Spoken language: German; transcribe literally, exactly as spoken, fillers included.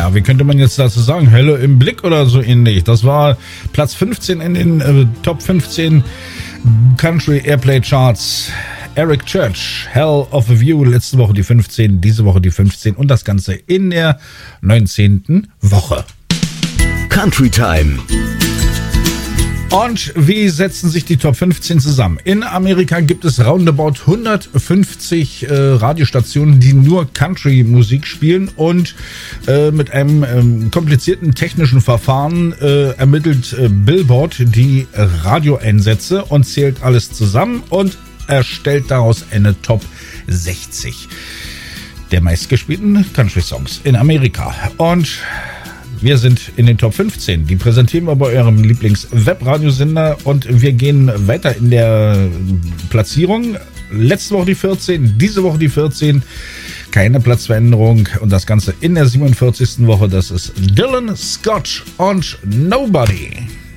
Ja, wie könnte man jetzt dazu sagen? Hölle im Blick oder so ähnlich. Das war Platz fünfzehn in den äh, Top fünfzehn Country Airplay Charts. Eric Church, Hell of a View, letzte Woche die fünfzehn, diese Woche die fünfzehn und das Ganze in der neunzehnten Woche. Country Time. Und wie setzen sich die Top fünfzehn zusammen? In Amerika gibt es roundabout hundertfünfzig äh, Radiostationen, die nur Country-Musik spielen und äh, mit einem ähm, komplizierten technischen Verfahren äh, ermittelt äh, Billboard die Radioeinsätze und zählt alles zusammen und erstellt daraus eine Top sechzig der meistgespielten Country-Songs in Amerika. Und wir sind in den Top fünfzehn. Die präsentieren wir bei eurem Lieblings-Web-Radiosender und wir gehen weiter in der Platzierung. Letzte Woche die vierzehn, diese Woche die vierzehn. Keine Platzveränderung und das Ganze in der siebenundvierzigsten Woche. Das ist Dylan Scott und Nobody.